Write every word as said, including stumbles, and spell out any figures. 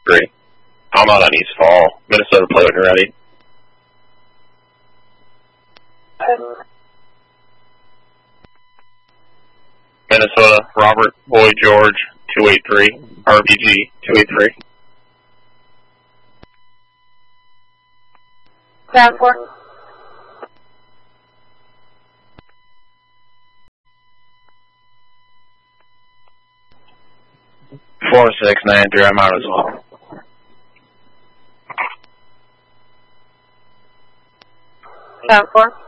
Three. I'm out on East Fall. Minnesota, play when you're ready. Minnesota, Robert Boy George, two eight three, R B G, two eight three. Ground four. four six nine three, I'm out as well. Ground four.